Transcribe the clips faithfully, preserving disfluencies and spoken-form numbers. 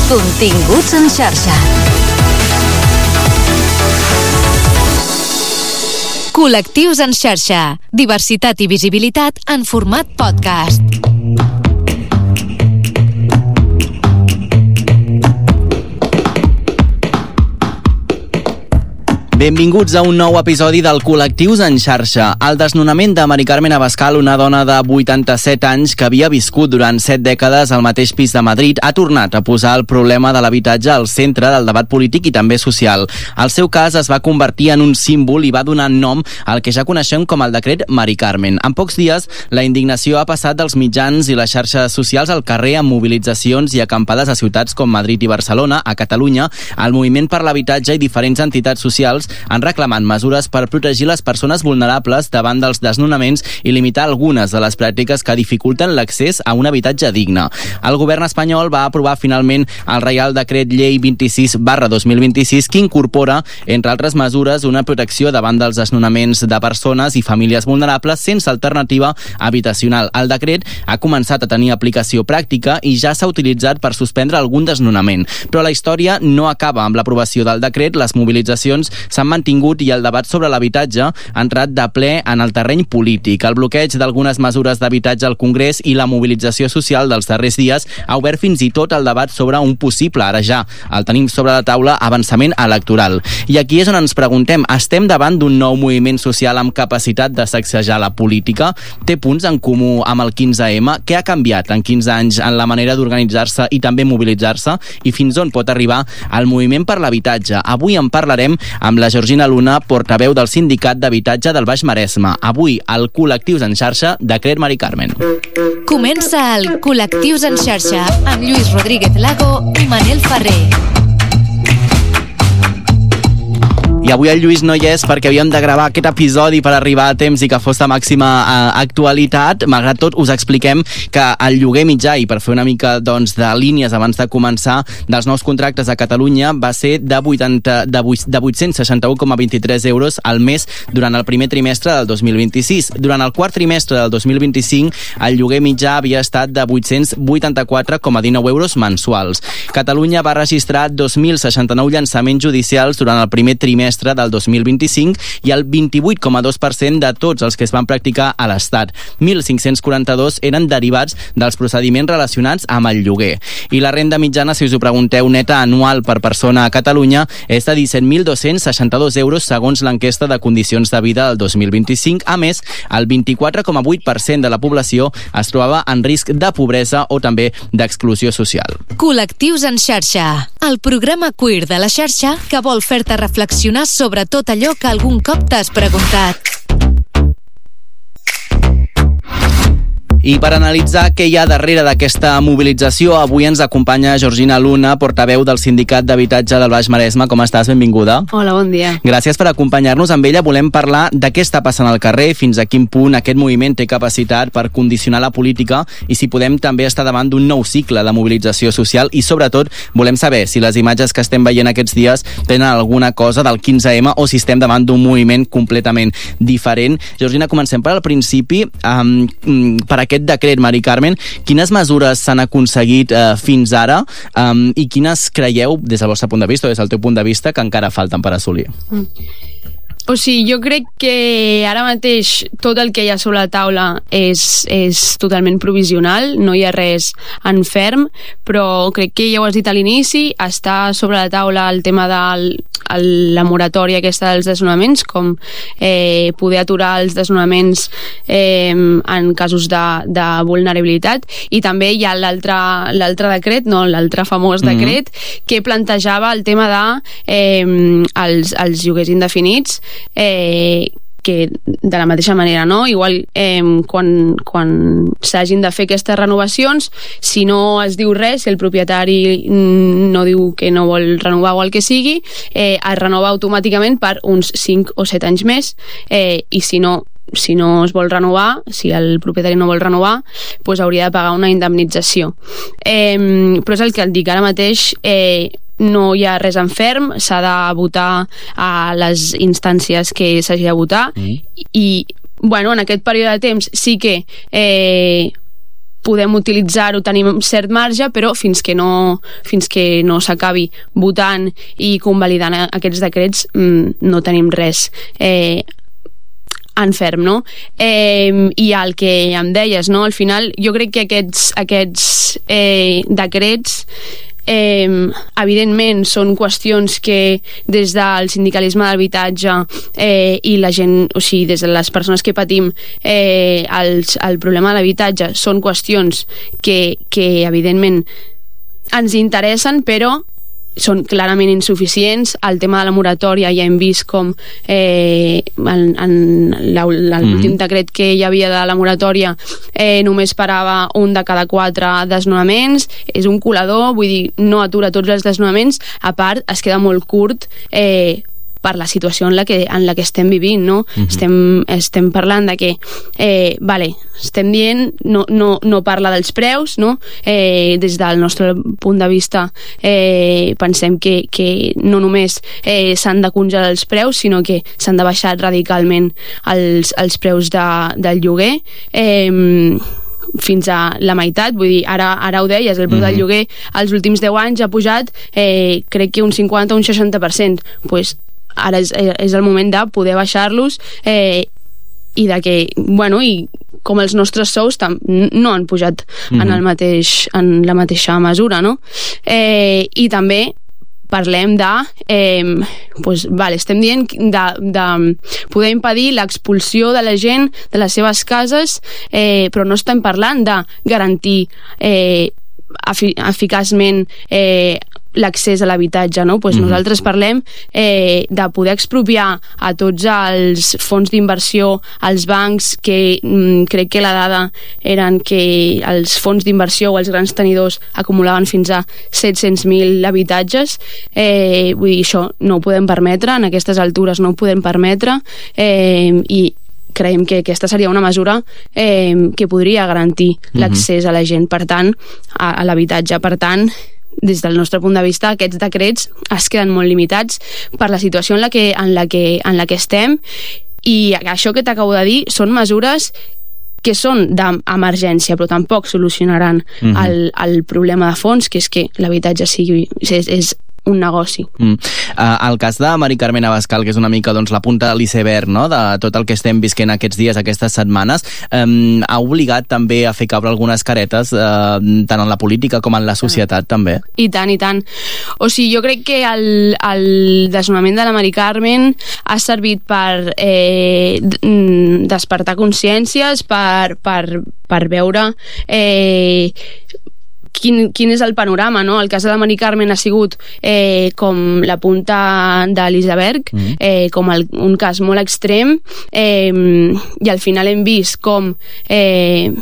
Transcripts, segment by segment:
Continguts en xarxa. Col·lectius en xarxa. Diversitat i visibilitat en format podcast. Benvinguts a un nou episodi del Col·lectius en xarxa. El desnonament de Mari Carmen Abascal, una dona de vuitanta-set anys que havia viscut durant set dècades al mateix pis de Madrid, ha tornat a posar el problema de l'habitatge al centre del debat polític i també social. El seu cas es va convertir en un símbol i va donar nom al que ja coneixem com el decret Mari Carmen. En pocs dies, la indignació ha passat dels mitjans i les xarxes socials al carrer amb mobilitzacions i acampades a ciutats com Madrid i Barcelona. A Catalunya, el moviment per l'habitatge i diferents entitats socials han reclamat mesures per protegir les persones vulnerables davant dels desnonaments i limitar algunes de les pràctiques que dificulten l'accés a un habitatge digne. El govern espanyol va aprovar finalment el Reial Decret Llei vint-i-sis barra dos mil vint-i-sis que incorpora, entre altres mesures, una protecció davant dels desnonaments de persones i famílies vulnerables sense alternativa habitacional. El decret ha començat a tenir aplicació pràctica i ja s'ha utilitzat per suspendre algun desnonament. Però la història no acaba amb l'aprovació del decret. Les mobilitzacions s'han mantingut i el debat sobre l'habitatge ha entrat de ple en el terreny polític. El bloqueig d'algunes mesures d'habitatge al Congrés i la mobilització social dels darrers dies ha obert fins i tot el debat sobre un possible, ara ja el tenim sobre la taula, avançament electoral. I aquí és on ens preguntem, estem davant d'un nou moviment social amb capacitat de sacsejar la política? Té punts en comú amb el quinze ema? Què ha canviat en quinze anys en la manera d'organitzar-se i també mobilitzar-se? I fins on pot arribar el moviment per l'habitatge? Avui en parlarem amb la Georgina Luna, portaveu del Sindicat d'Habitatge del Baix Maresme. Avui, al Col·lectius en xarxa, decret Mari Carmen. Comença el Col·lectius en xarxa amb Lluís Rodríguez Lago i Manel Ferrer. I avui el Lluís no hi és perquè havíem de gravar aquest episodi per arribar a temps i que fos de màxima eh, actualitat. Malgrat tot, us expliquem que el lloguer mitjà, i per fer una mica doncs, de línies abans de començar, dels nous contractes a Catalunya va ser de, vuitanta, de, de vuit-cents seixanta-u coma vint-i-tres euros al mes durant el primer trimestre del dos mil vint-i-sis. Durant el quart trimestre del dos mil vint-i-cinc, el lloguer mitjà havia estat de vuit-cents vuitanta-quatre coma dinou euros mensuals. Catalunya va registrar dos mil seixanta-nou llançaments judicials durant el primer trimestre del dos mil vint-i-cinc i el vint-i-vuit coma dos per cent de tots els que es van practicar a l'Estat. mil cinc-cents quaranta-dos eren derivats dels procediments relacionats amb el lloguer. I la renda mitjana, si us ho pregunteu, neta anual per persona a Catalunya és de disset mil dos-cents seixanta-dos euros segons l'enquesta de condicions de vida del dos mil vint-i-cinc. A més, el vint-i-quatre coma vuit per cent de la població es trobava en risc de pobresa o també d'exclusió social. Col·lectius en xarxa, el programa queer de la xarxa que vol fer-te reflexionar sobre tot allò que algun cop t'has preguntat. I per analitzar què hi ha darrere d'aquesta mobilització, avui ens acompanya Georgina Luna, portaveu del Sindicat d'Habitatge del Baix Maresme. Com estàs? Benvinguda. Hola, bon dia. Gràcies per acompanyar-nos. Amb ella volem parlar de què està passant al carrer, fins a quin punt aquest moviment té capacitat per condicionar la política i si podem també estar davant d'un nou cicle de mobilització social i, sobretot, volem saber si les imatges que estem veient aquests dies tenen alguna cosa del quinze ema o si estem davant d'un moviment completament diferent. Georgina, comencem per al principi. Um, per aquest decret Mari Carmen, quines mesures s'han aconseguit eh, fins ara um, i quines creieu, des del vostre punt de vista o des del teu punt de vista, que encara falten per assolir? Mm. O sigui, jo crec que ara mateix tot el que hi ha sobre la taula és, és totalment provisional, no hi ha res en ferm, però crec que ja ho has dit a l'inici, està sobre la taula el tema de el, la moratòria aquesta dels desnonaments, com eh, poder aturar els desnonaments eh, en casos de, de vulnerabilitat, i també hi ha l'altre l'altre decret, no, l'altre famós decret, mm-hmm. que plantejava el tema de eh, els, els lloguers indefinits, eh, que de la mateixa manera, no? Igual eh, quan, quan s'hagin de fer aquestes renovacions, si no es diu res, si el propietari no diu que no vol renovar o el que sigui, eh, es renova automàticament per uns cinc o set anys més, eh, i si no si no es vol renovar, si el propietari no vol renovar, doncs hauria de pagar una indemnització. Eh, però és el que et dic, ara mateix eh, no hi ha res en ferm, s'ha de votar a les instàncies que s'hagi de votar, mm. i bueno, en aquest període de temps sí que eh, podem utilitzar-ho, tenim cert marge, però fins que no, fins que no s'acabi votant i convalidant aquests decrets no tenim res eh, en ferm, no? Eh, I el que em deies, no? Al final jo crec que aquests, aquests eh, decrets Eh, evidentment són qüestions que des del sindicalisme d'habitatge eh, i la gent, o sigui, des de les persones que patim eh, el, el problema de l'habitatge són qüestions que, que evidentment ens interessen, però són clarament insuficients. El tema de la moratòria ja hem vist com eh, en, en l'últim decret que hi havia de la moratòria eh, només parava un de cada quatre desnonaments. És un colador, vull dir, no atura tots els desnonaments, a part es queda molt curt eh, per la situació en la que, en la que estem vivint, no? Uh-huh. estem, estem parlant de que eh, vale, estem dient no, no, no parla dels preus, no? Eh, des del nostre punt de vista eh, pensem que, que no només eh, s'han de congelar els preus, sinó que s'han de baixar radicalment els, els preus de, del lloguer eh, fins a la meitat, vull dir, ara, ara ho deies, el preu mm-hmm. del lloguer els últims deu anys ha pujat eh, crec que un cinquanta o un seixanta per cent. Pues ara és, és el moment de poder baixar-los eh, i de que, bueno, i com els nostres sous tam- no han pujat mm-hmm. en, el mateix, en la mateixa mesura, no? Eh, I també parlem de eh, pues, vale, estem dient de, de poder impedir l'expulsió de la gent de les seves cases, eh, però no estem parlant de garantir eh, efi- eficaçment eh, l'accés a l'habitatge, no? Pues mm-hmm. nosaltres parlem eh, de poder expropiar a tots els fons d'inversió, als bancs, que mm, crec que la dada eren que els fons d'inversió o els grans tenidors acumulaven fins a set-cents mil habitatges. Eh, vull dir, això no ho podem permetre, en aquestes altures no ho podem permetre, eh, i creiem que aquesta seria una mesura eh, que podria garantir mm-hmm. l'accés a la gent, per tant, a, a l'habitatge. Per tant, des del nostre punt de vista, aquests decrets es queden molt limitats per la situació en la que, en la que, en la que estem, i això que t'acabo de dir són mesures que són d'emergència, però tampoc solucionaran mm-hmm. el, el problema de fons, que és que l'habitatge sigui, és, és un negoci. Mm. Uh, el cas de Mari Carmen Abascal, que és una mica doncs, la punta de l'iceberg, no?, de tot el que estem visquent aquests dies, aquestes setmanes, um, ha obligat també a fer caure algunes caretes, uh, tant en la política com en la societat, ah. també. I tant, i tant. O sigui, jo crec que el, el desnonament de la Mari Carmen ha servit per eh, despertar consciències, per, per, per veure eh, Quin, quin és el panorama, no? El cas de la Mari Carmen ha sigut eh, com la punta de l'iceberg, mm. eh, com el, un cas molt extrem, eh, i al final hem vist com eh,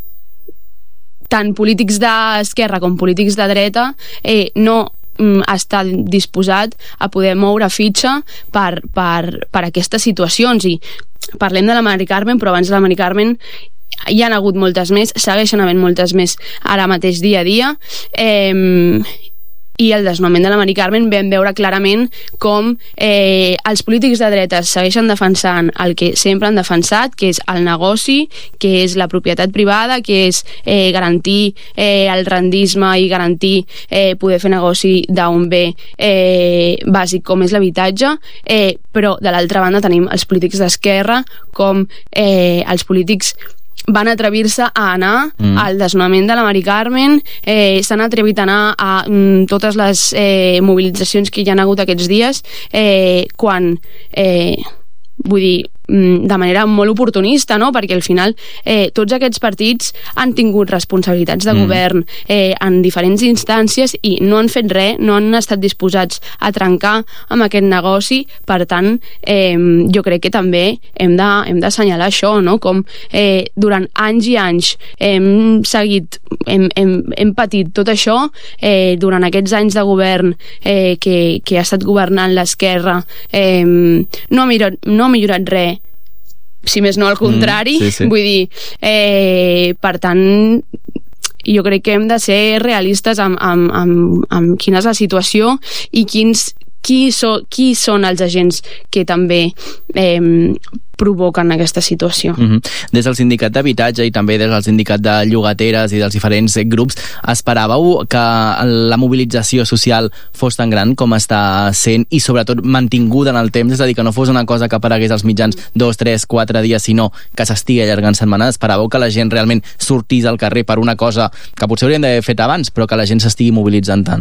tant polítics d'esquerra com polítics de dreta eh, no està disposat a poder moure fitxa per, per, per aquestes situacions. I parlem de la Mari Carmen, però abans de la Mari Carmen hi han hagut moltes més, segueixen havent moltes més ara mateix dia a dia, eh, i el desnonament de la Mari Carmen vam veure clarament com eh, els polítics de dretes segueixen defensant el que sempre han defensat, que és el negoci, que és la propietat privada, que és eh, garantir eh, el rendisme i garantir eh, poder fer negoci d'un bé eh, bàsic com és l'habitatge, eh, però de l'altra banda tenim els polítics d'esquerra com eh, els polítics van atrevir-se a anar mm. al desnonament de la Mari Carmen, eh, s'han atrevit a anar a mm, totes les eh, mobilitzacions que hi ha hagut aquests dies, eh, quan eh, vull dir, de manera molt oportunista, no? Perquè al final eh, tots aquests partits han tingut responsabilitats de mm. govern eh, en diferents instàncies i no han fet res, no han estat disposats a trencar amb aquest negoci. Per tant, eh, jo crec que també hem de, hem d'assenyalar això, no? Com eh, durant anys i anys hem seguit, hem, hem, hem patit tot això, eh, durant aquests anys de govern eh, que, que ha estat governant l'esquerra, eh, no ha millorat, no ha millorat res, si més no al contrari, mm, sí, sí. Vull dir, eh, per tant, jo crec que hem de ser realistes amb, amb, amb, amb quina és la situació i quins, qui, so, qui són els agents que també eh, provoquen aquesta situació. Mm-hmm. Des del sindicat d'habitatge i també des del sindicat de llogateres i dels diferents grups, esperàveu que la mobilització social fos tan gran com està sent i sobretot mantinguda en el temps, és a dir, que no fos una cosa que aparegués als mitjans dos, tres, quatre dies, sinó que s'estigui allargant setmanes? Esperàveu que la gent realment sortís al carrer per una cosa que potser hauríem d'haver fet abans, però que la gent s'estigui mobilitzant tant?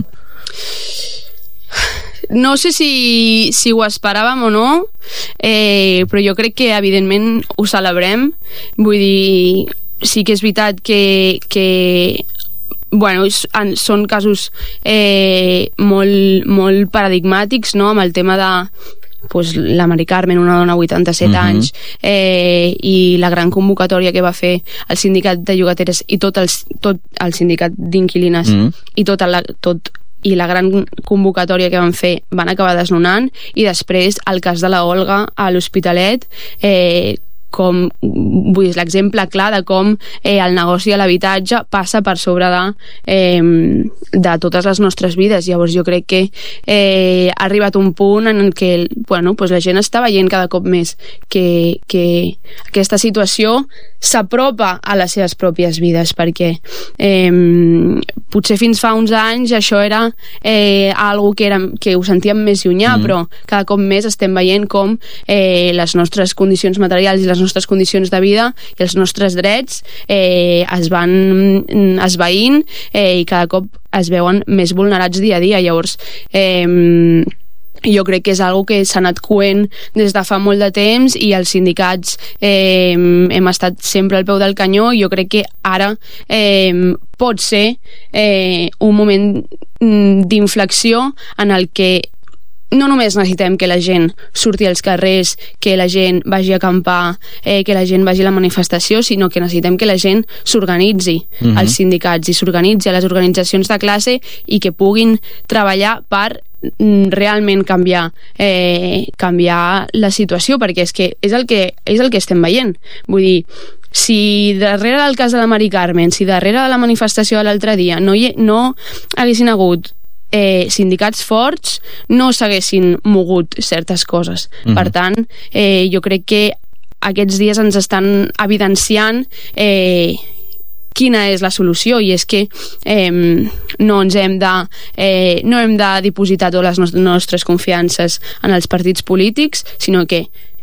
No sé si, si ho esperàvem o no, eh, però jo crec que evidentment ho celebrem. Vull dir, sí que és veritat que, que bueno, són casos eh, molt, molt paradigmàtics, no?, amb el tema de pues, la Mari Carmen, una dona de vuitanta-set uh-huh. anys, eh, i la gran convocatòria que va fer el sindicat de llogateres i tot el, tot el sindicat d'inquilines uh-huh. i tot, la, tot i la gran convocatòria que van fer van acabar desnonant, i després el cas de la Olga a l'Hospitalet, eh, com, vull dir, l'exemple clar de com eh, el negoci de l'habitatge passa per sobre de, eh, de totes les nostres vides. Llavors jo crec que eh, ha arribat un punt en què bueno, pues la gent està veient cada cop més que, que aquesta situació s'apropa a les seves pròpies vides, perquè eh, potser fins fa uns anys això era eh, algo que, era, que ho sentíem més llunyà, mm. però cada cop més estem veient com eh, les nostres condicions materials i les nostres condicions de vida i els nostres drets eh, es van esvaint eh, i cada cop es veuen més vulnerats dia a dia. Llavors eh, jo crec que és algo que s'ha anat coent des de fa molt de temps, i els sindicats eh, hem estat sempre al peu del canyó. Jo crec que ara eh, pot ser eh, un moment d'inflexió en el que no només necessitem que la gent surti als carrers, que la gent vagi a acampar, eh, que la gent vagi a la manifestació, sinó que necessitem que la gent s'organitzi, uh-huh. als sindicats, i s'organitzi a les organitzacions de classe, i que puguin treballar per realment canviar eh, canviar la situació, perquè és que és el que, és el que estem veient. Vull dir, si darrere del cas de la Mari Carmen, si darrere de la manifestació de l'altre dia no, hi, no haguessin hagut Eh, sindicats forts, no s'haguessin mogut certes coses. Mm-hmm. Per tant, eh, jo crec que aquests dies ens estan evidenciant eh, quina és la solució, i és que eh, no ens hem de eh, no hem de dipositar totes les nostres confiances en els partits polítics, sinó que